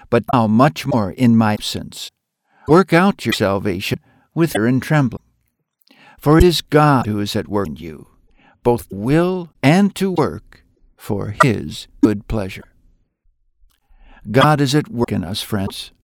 but now much more in my absence. Work out your salvation with fear and trembling. For it is God who is at work in you, both to will and to work for His good pleasure. God is at work in us, friends.